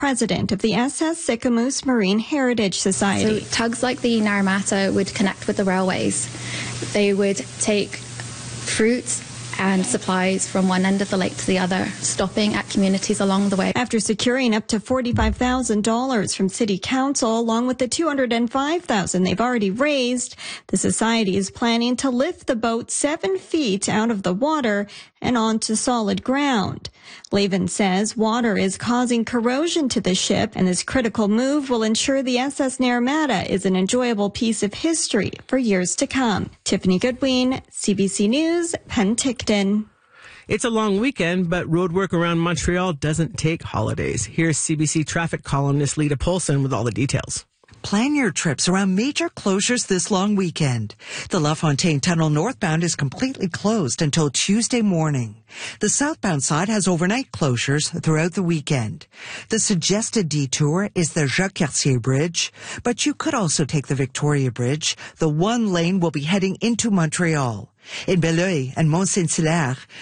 president of the SS Sicamous Marine Heritage Society. So tugs like the Naramata would connect with the railways. They would take fruits and supplies from one end of the lake to the other, stopping at communities along the way. After securing up to $45,000 from City Council, along with the $205,000 they've already raised, the Society is planning to lift the boat 7 feet out of the water and onto solid ground. Laven says water is causing corrosion to the ship, and this critical move will ensure the SS Naramata is an enjoyable piece of history for years to come. Tiffany Goodwin, CBC News, Penticton. It's a long weekend, but roadwork around Montreal doesn't take holidays. Here's CBC traffic columnist Lita Polson with all the details. Plan your trips around major closures this long weekend. The LaFontaine Tunnel northbound is completely closed until Tuesday morning. The southbound side has overnight closures throughout the weekend. The suggested detour is the Jacques-Cartier Bridge, but you could also take the Victoria Bridge. The one lane will be heading into Montreal. In Belleuil and Mont-Saint-Hilaire,